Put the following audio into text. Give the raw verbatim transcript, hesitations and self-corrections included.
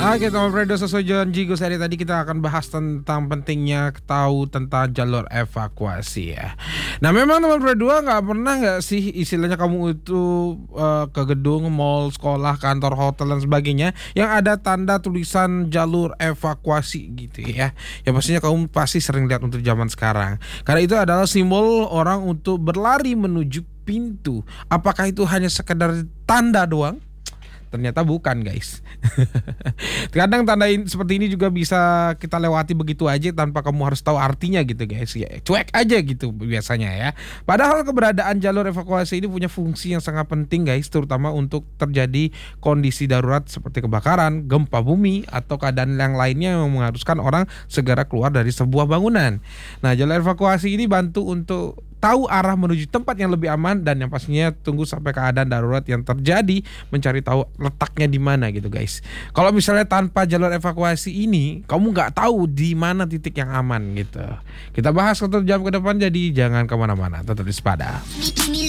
Oke teman Fredo, sesuai janji gue hari tadi kita akan bahas tentang pentingnya tahu tentang jalur evakuasi ya. Nah memang teman Fredo nggak pernah nggak sih istilahnya kamu itu uh, ke gedung, mall, sekolah, kantor, hotel dan sebagainya yang ada tanda tulisan jalur evakuasi gitu ya. Ya pastinya kamu pasti sering lihat untuk zaman sekarang. Karena itu adalah simbol orang untuk berlari menuju pintu. Apakah itu hanya sekedar tanda doang? Ternyata bukan guys. Kadang tanda in, seperti ini juga bisa kita lewati begitu aja tanpa kamu harus tahu artinya gitu guys ya, cuek aja gitu biasanya ya. Padahal keberadaan jalur evakuasi ini punya fungsi yang sangat penting guys, terutama untuk terjadi kondisi darurat seperti kebakaran, gempa bumi atau keadaan yang lainnya yang mengharuskan orang segera keluar dari sebuah bangunan. Nah jalur evakuasi ini bantu untuk tahu arah menuju tempat yang lebih aman dan yang pastinya tunggu sampai keadaan darurat yang terjadi, mencari tahu letaknya di mana gitu guys. Kalau misalnya tanpa jalur evakuasi ini kamu nggak tahu di mana titik yang aman gitu. Kita bahas satu jam ke depan, jadi jangan kemana-mana, tetap di Sepada.